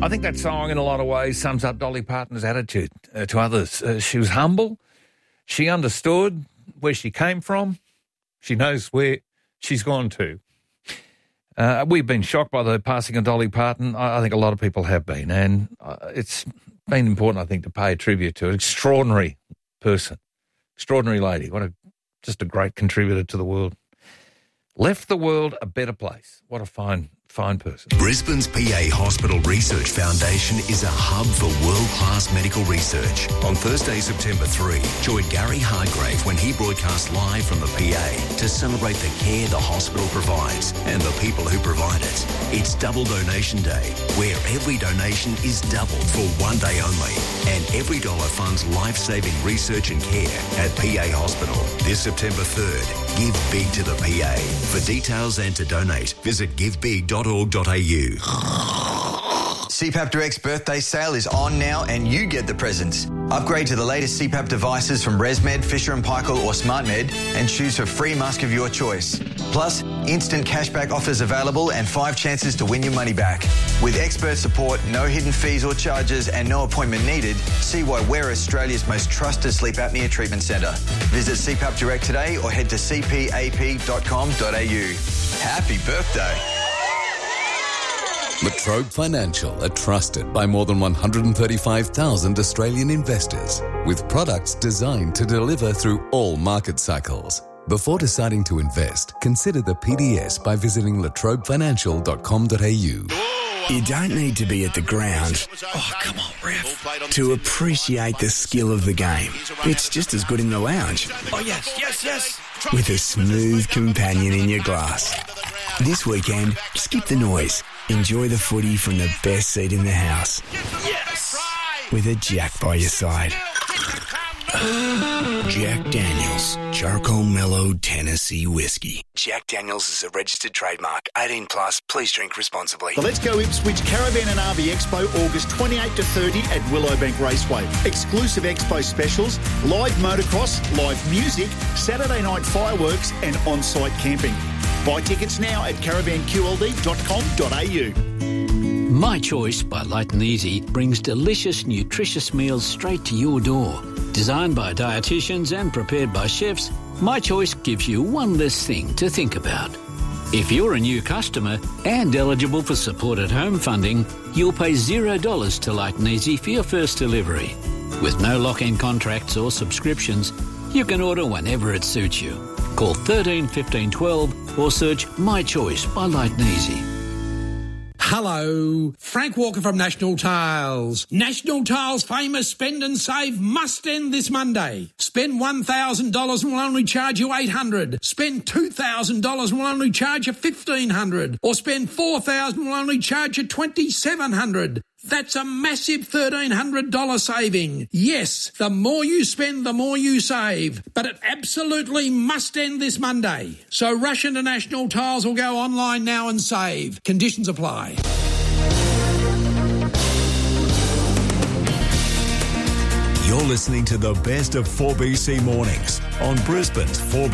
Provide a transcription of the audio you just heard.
I think that song in a lot of ways sums up Dolly Parton's attitude to others. She was humble. She understood where she came from. She knows where she's gone to. We've been shocked by the passing of Dolly Parton. I think a lot of people have been. And it's been important, I think, to pay a tribute to an extraordinary person, extraordinary lady. Just a great contributor to the world. Left the world a better place. What a fine person. Brisbane's PA Hospital Research Foundation is a hub for world-class medical research. On Thursday, September 3, join Gary Hargrave when he broadcasts live from the PA to celebrate the care the hospital provides and the people who provide it. It's Double Donation Day, where every donation is doubled for one day only, and every dollar funds life-saving research and care at PA Hospital. This September 3rd, give big to the PA. For details and to donate, visit givebig.org.au. CPAP Direct's birthday sale is on now and you get the presents. Upgrade to the latest CPAP devices from ResMed, Fisher & Paykel or SmartMed and choose for free mask of your choice. Plus, instant cashback offers available and 5 chances to win your money back. With expert support, no hidden fees or charges and no appointment needed, see why we're Australia's most trusted sleep apnea treatment centre. Visit CPAP Direct today or head to cpap.com.au. Happy birthday. Latrobe Financial are trusted by more than 135,000 Australian investors with products designed to deliver through all market cycles. Before deciding to invest, consider the PDS by visiting latrobefinancial.com.au. You don't need to be at the ground, to appreciate the skill of the game. It's just as good in the lounge. With a smooth companion in your glass. This weekend, skip the noise. Enjoy the footy from the best seat in the house. With a Jack by your side. Jack Daniels, Charcoal Mellow Tennessee Whiskey. Jack Daniels is a registered trademark. 18 plus. Please drink responsibly. The Let's Go Ipswich Caravan and RV Expo, August 28 to 30 at Willowbank Raceway. Exclusive expo specials, live motocross, live music, Saturday night fireworks and on-site camping. Buy tickets now at caravanqld.com.au. My Choice by Light and Easy brings delicious, nutritious meals straight to your door. Designed by dietitians and prepared by chefs, My Choice gives you one less thing to think about. If you're a new customer and eligible for supported home funding, you'll pay $0 to Light and Easy for your first delivery. With no lock-in contracts or subscriptions, you can order whenever it suits you. Call 13 15 12 or search My Choice by Light and Easy. Hello, Frank Walker from National Tiles. National Tiles' famous Spend and Save must end this Monday. Spend $1,000 and we'll only charge you $800. Spend $2,000 and we'll only charge you $1,500. Or spend $4,000 and we'll only charge you $2,700. That's a massive $1,300 saving. Yes, the more you spend, the more you save. But it absolutely must end this Monday. So rush into National Tiles or go online now and save. Conditions apply. You're listening to the best of 4BC Mornings on Brisbane's 4BC.